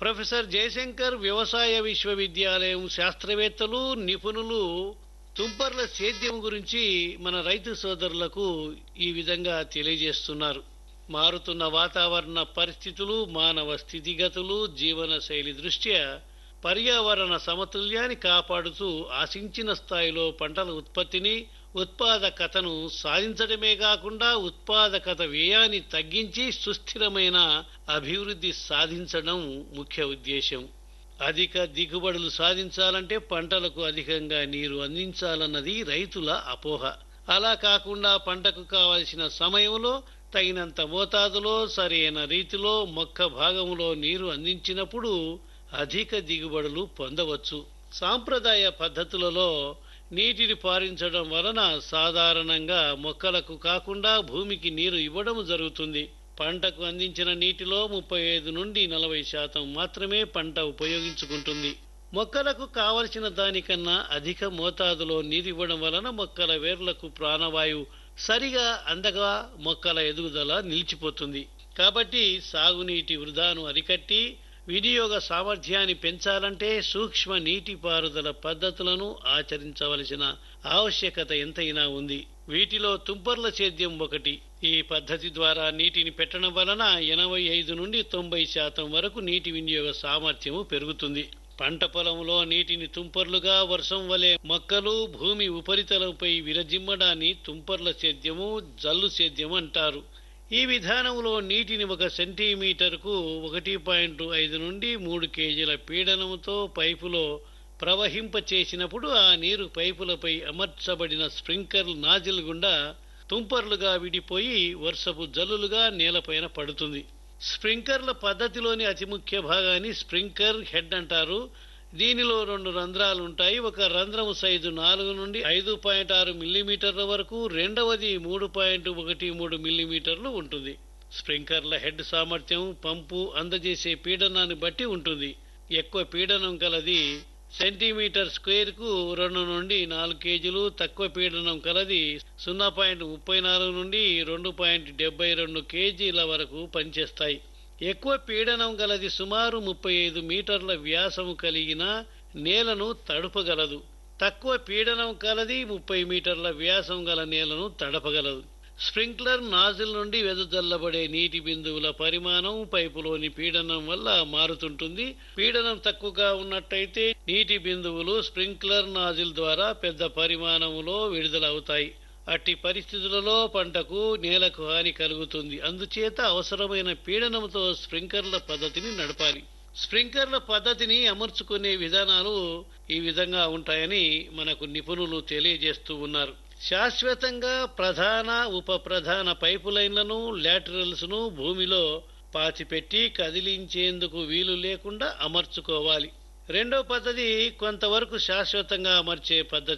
Professor Jayashankar వ్యవసాయ విశ్వవిద్యాలయం శాస్త్రవేత్తలు నిపుణులు తుంపర్ల సేద్యం గురించి మన రైతు సోదరులకు ఈ విధంగా తెలియజేస్తున్నారు. మారుతున్న వాతావరణ పరిస్థితులు, మానవ స్థితిగతులు, జీవనశైలి దృష్ట్యా పర్యావరణ సమతుల్యాన్ని కాపాడుతూ ఆశించిన స్థాయిలో పంటల ఉత్పత్తిని, ఉత్పాదకతను సాధించడమే కాకుండా ఉత్పాదకత వ్యయాన్ని తగ్గించి సుస్థిరమైన అభివృద్ధి సాధించడం ముఖ్య ఉద్దేశం. అధిక దిగుబడులు సాధించాలంటే పంటలకు అధికంగా నీరు అందించాలన్నది రైతుల అపోహ. అలా కాకుండా పంటకు కావలసిన సమయంలో తగినంత మోతాదులో సరైన రీతిలో మొక్క భాగంలో నీరు అందించినప్పుడు అధిక దిగుబడులు పొందవచ్చు. సాంప్రదాయ పద్ధతులలో నీటిని పారించడం వలన సాధారణంగా మొక్కలకు కాకుండా భూమికి నీరు ఇవ్వడం జరుగుతుంది. పంటకు అందించిన నీటిలో 35 నుండి 40% మాత్రమే పంట ఉపయోగించుకుంటుంది. మొక్కలకు కావలసిన దానికన్నా అధిక మోతాదులో నీరివ్వడం వలన మొక్కల వేర్లకు ప్రాణవాయువు సరిగా అందగా మొక్కల ఎదుగుదల నిలిచిపోతుంది. కాబట్టి సాగునీటి వృధాను అరికట్టి వినియోగ సామర్థ్యాన్ని పెంచాలంటే సూక్ష్మ నీటిపారుదల పద్ధతులను ఆచరించవలసిన ఆవశ్యకత ఎంతైనా ఉంది. వీటిలో తుంపర్ల సేద్యం ఒకటి. ఈ పద్ధతి ద్వారా నీటిని పెట్టడం వలన 85 నుండి 90% వరకు నీటి వినియోగ సామర్థ్యము పెరుగుతుంది. పంట పొలంలో నీటిని తుంపర్లుగా వర్షం వలె మొక్కలు భూమి ఉపరితలంపై విరజిమ్మడాన్ని తుంపర్ల సేద్యము, జల్లు సేద్యం అంటారు. ఈ విధానంలో నీటిని 1 సెంటీమీటర్కు 1.5 నుండి 3 కేజీల పీడనంతో పైపులో ప్రవహింపచేసినప్పుడు ఆ నీరు పైపులపై అమర్చబడిన స్ప్రింక్లర్ నాజిల్ గుండా తుంపర్లుగా విడిపోయి వర్షపు జల్లులుగా నేలపైన పడుతుంది. స్ప్రింక్లర్ల పద్ధతిలోని అతి ముఖ్య భాగాన్ని స్ప్రింక్లర్ హెడ్ అంటారు. దీనిలో 2 రంధ్రాలు ఉంటాయి. ఒక రంధ్రము సైజు 4 నుండి 5.6 మిల్లీమీటర్ల వరకు, రెండవది 3.13 మిల్లీమీటర్లు ఉంటుంది. స్ప్రింక్లర్ల హెడ్ సామర్థ్యం పంపు అందజేసే పీడనాన్ని బట్టి ఉంటుంది. ఎక్కువ పీడనం కలది సెంటీమీటర్ స్క్వేర్ కు 2 నుండి 4 కేజీలు, తక్కువ పీడనం కలది 0.34 నుండి 2.72 కేజీల వరకు పనిచేస్తాయి. ఎక్కువ పీడనం గలది సుమారు 35 మీటర్ల వ్యాసము కలిగిన నేలను తడుపగలదు. తక్కువ పీడనం కలది 30 మీటర్ల వ్యాసం గల నేలను తడపగలదు. స్ప్రింక్లర్ నాజిల్ నుండి వెదజల్లబడే నీటి బిందువుల పరిమాణం పైపులోని పీడనం వల్ల మారుతుంటుంది. పీడనం తక్కువగా ఉన్నట్టయితే నీటి బిందువులు స్ప్రింక్లర్ నాజిల్ ద్వారా పెద్ద పరిమాణంలో విడుదలవుతాయి. అట్టి పరిస్థితులలో పంటకు, నేలకు హాని కలుగుతుంది. అందుచేత అవసరమైన పీడనంతో స్ప్రింక్లర్ల పద్ధతిని నడపాలి. స్ప్రింక్లర్ల పద్ధతిని అమర్చుకునే విధానాలు ఈ విధంగా ఉంటాయని మనకు నిపుణులు తెలియజేస్తూ ఉన్నారు. శాశ్వతంగా ప్రధాన, ఉప ప్రధాన పైపు లైన్లను, లాటరల్స్ ను భూమిలో పాతిపెట్టి కదిలించేందుకు వీలు లేకుండా అమర్చుకోవాలి. రెండో పద్ధతి కొంతవరకు శాశ్వతంగా అమర్చే పద్ధతి.